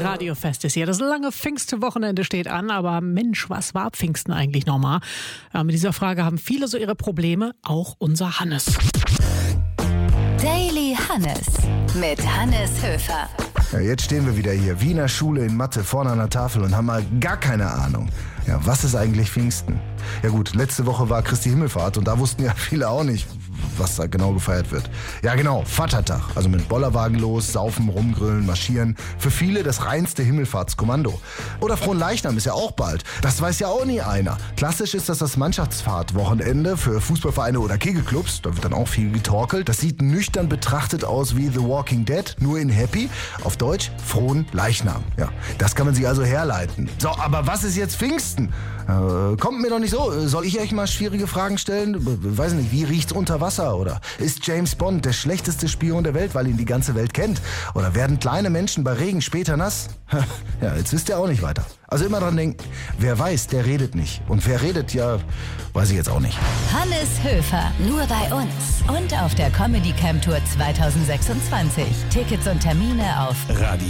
Radiofest ist hier. Das lange Pfingstwochenende steht an, aber Mensch, was war Pfingsten eigentlich nochmal? Ja, mit dieser Frage haben viele so ihre Probleme, auch unser Hannes. Daily Hannes mit Hannes Höfer. Ja, jetzt stehen wir wieder hier, wie in der Schule in Mathe, vorne an der Tafel und haben mal gar keine Ahnung. Ja, was ist eigentlich Pfingsten? Ja gut, letzte Woche war Christi Himmelfahrt und da wussten ja viele auch nicht, was da genau gefeiert wird. Ja genau, Vatertag, also mit Bollerwagen los, saufen, rumgrillen, marschieren. Für viele das reinste Himmelfahrtskommando. Oder Fronleichnam ist ja auch bald. Das weiß ja auch nie einer. Klassisch ist das Mannschaftsfahrtwochenende für Fußballvereine oder Kegelclubs. Da wird dann auch viel getorkelt. Das sieht nüchtern betrachtet aus wie The Walking Dead, nur in Happy. Auf Deutsch Fronleichnam. Ja, das kann man sich also herleiten. So, aber was ist jetzt Pfingsten? Kommt mir doch nicht so. Soll ich euch mal schwierige Fragen stellen? Weiß nicht, wie riecht's unter Wasser? Oder ist James Bond der schlechteste Spion der Welt, weil ihn die ganze Welt kennt? Oder werden kleine Menschen bei Regen später nass? Ja, jetzt wisst ihr auch nicht weiter. Also immer dran denken, wer weiß, der redet nicht. Und wer redet, ja, weiß ich jetzt auch nicht. Hannes Höfer, nur bei uns. Und auf der Comedy Camp Tour 2026. Tickets und Termine auf